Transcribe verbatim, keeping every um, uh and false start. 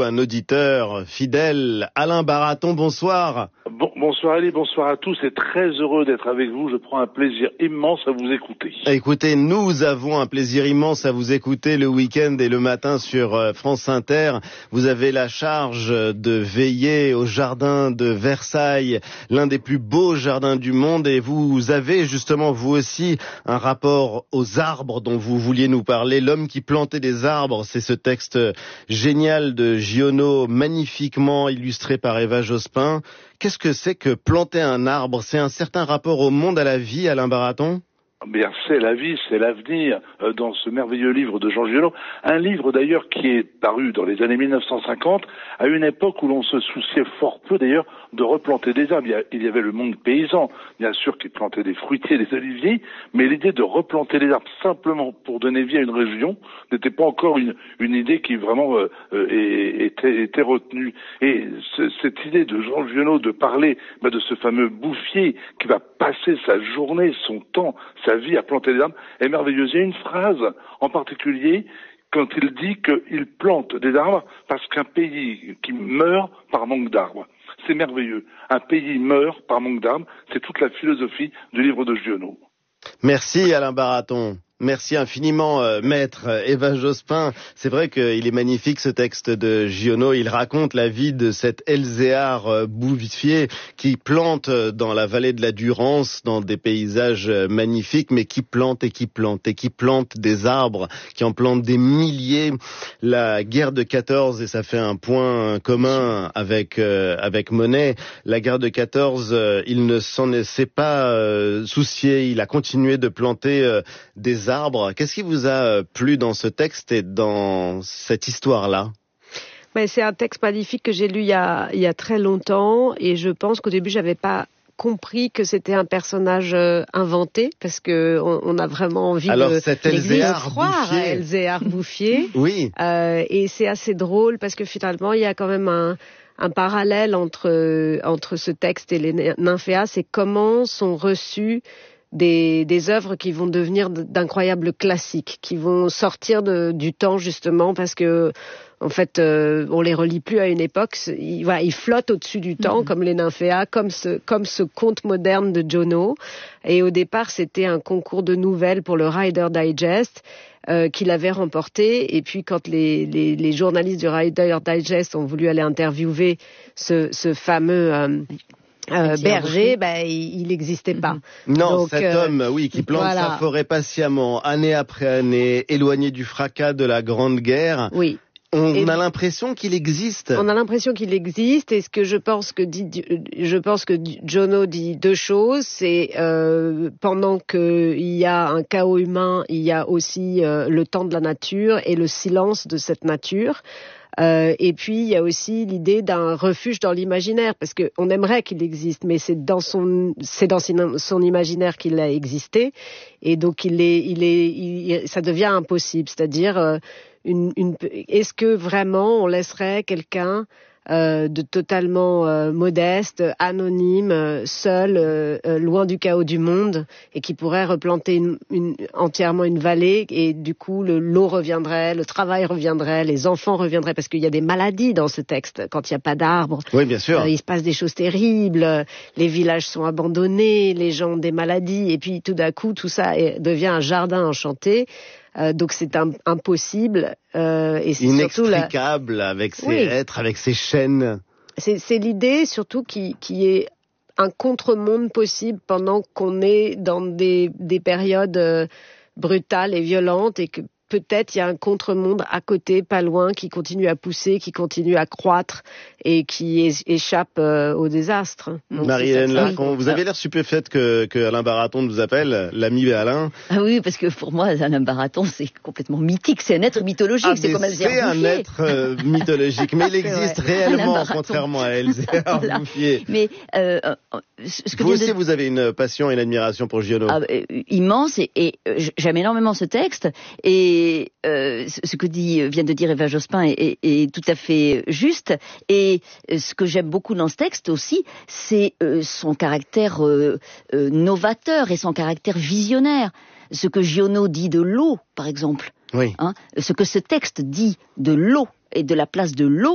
un auditeur fidèle, Alain Baraton, bonsoir. Bon, bonsoir Ali, bonsoir à tous, et très heureux d'être avec vous, je prends un plaisir immense à vous écouter. Écoutez, nous avons un plaisir immense à vous écouter le week-end et le matin sur France Inter. Vous avez la charge de veiller au jardin de Versailles, l'un des plus beaux jardins du monde, et vous avez justement vous aussi un rapport aux arbres dont vous vouliez nous parler. L'homme qui plantait des arbres, c'est ce texte génial de Giono, magnifiquement illustré par Eva Jospin. Qu'est-ce que c'est que planter un arbre? C'est un certain rapport au monde, à la vie, Alain Baraton? Bien, c'est la vie, c'est l'avenir, euh, dans ce merveilleux livre de Jean Giono. Un livre d'ailleurs qui est paru dans les années mille neuf cent cinquante, à une époque où l'on se souciait fort peu d'ailleurs de replanter des arbres. Il y avait le monde paysan, bien sûr, qui plantait des fruitiers, des oliviers, mais l'idée de replanter des arbres simplement pour donner vie à une région n'était pas encore une, une idée qui vraiment euh, euh, était, était retenue. Et ce, cette idée de Jean Giono de parler bah, de ce fameux bouffier qui va passer sa journée, son temps, sa vie à planter des arbres est merveilleuse. Il y a une phrase en particulier quand il dit qu'il plante des arbres parce qu'un pays qui meurt par manque d'arbres. C'est merveilleux. Un pays meurt par manque d'arbres. C'est toute la philosophie du livre de Giono. Merci Alain Baraton. Merci infiniment, euh, maître Eva Jospin. C'est vrai qu'il est magnifique ce texte de Giono. Il raconte la vie de cet Elzéar euh, bouffier qui plante dans la vallée de la Durance, dans des paysages magnifiques, mais qui plante et qui plante et qui plante des arbres, qui en plante des milliers. La guerre de quatorze, et ça fait un point commun avec euh, avec Monet, la guerre de quatorze, euh, il ne s'en s'est pas euh, soucié. Il a continué de planter euh, des arbres. Qu'est-ce qui vous a plu dans ce texte et dans cette histoire-là? Mais c'est un texte magnifique que j'ai lu il y a, il y a très longtemps, et je pense qu'au début, j'avais pas compris que c'était un personnage euh, inventé, parce que on, on a vraiment envie Alors, de, cet Elzéar croire à Elzéar Bouffier. Oui. Euh, et c'est assez drôle parce que finalement, il y a quand même un un parallèle entre entre ce texte et les nymphéas. C'est comment sont reçus Des, des œuvres qui vont devenir d'incroyables classiques, qui vont sortir de, du temps justement parce que en fait euh, on les relie plus à une époque. Ils, voilà, ils flottent au-dessus du temps, mmh. comme les nymphéas, comme ce, comme ce conte moderne de Giono. Et au départ c'était un concours de nouvelles pour le Rider Digest euh, qu'il avait remporté. Et puis quand les, les, les journalistes du Rider Digest ont voulu aller interviewer ce, ce fameux euh, Euh, Berger, ben, il n'existait pas. Non, Donc, cet euh, homme, oui, qui plante voilà. sa forêt patiemment, année après année, éloigné du fracas de la Grande Guerre. Oui. On et a l'impression qu'il existe. On a l'impression qu'il existe, et ce que je pense que dit, je pense que Giono dit deux choses. C'est euh, pendant qu'il y a un chaos humain, il y a aussi euh, le temps de la nature et le silence de cette nature. Euh, et puis il y a aussi l'idée d'un refuge dans l'imaginaire, parce que on aimerait qu'il existe, mais c'est dans son c'est dans son, son imaginaire qu'il a existé, et donc il est il est il, ça devient impossible. C'est-à-dire euh, une, une est-ce que vraiment on laisserait quelqu'un Euh, de totalement euh, modeste, anonyme, euh, seul, euh, euh, loin du chaos du monde, et qui pourrait replanter une, une, entièrement une vallée, et du coup le, l'eau reviendrait, le travail reviendrait, les enfants reviendraient, parce qu'il y a des maladies dans ce texte. Quand il n'y a pas d'arbres, oui, bien sûr. Euh, il se passe des choses terribles, les villages sont abandonnés, les gens ont des maladies, et puis tout d'un coup tout ça est, devient un jardin enchanté. Euh, donc c'est un, impossible euh, et c'est inextricable la... avec ses oui. êtres, avec ses chaînes. C'est, c'est l'idée surtout qui, qui est un contre-monde possible pendant qu'on est dans des, des périodes euh, brutales et violentes, et que peut-être il y a un contre-monde à côté, pas loin, qui continue à pousser, qui continue à croître et qui é- échappe euh, au désastre. Marie-Hélène Lafont, vous avez l'air stupéfaite que, que Alain Baraton nous appelle, l'ami Alain. Ah oui, parce que pour moi, Alain Baraton, c'est complètement mythique, c'est un être mythologique, ah, c'est comme Elzéar Bouffier. C'est un être euh, mythologique, mais il existe réellement, contrairement à Elzéar voilà. Bouffier. Mais euh, ce que vous aussi, de... vous avez une passion et une admiration pour Giono. Ah, euh, immense, et, et euh, j'aime énormément ce texte, et Et euh, ce que dit, vient de dire Eva Jospin est, est, est tout à fait juste. Et ce que j'aime beaucoup dans ce texte aussi, c'est euh, son caractère euh, euh, novateur et son caractère visionnaire. Ce que Giono dit de l'eau, par exemple. Oui. Hein, ce que ce texte dit de l'eau et de la place de l'eau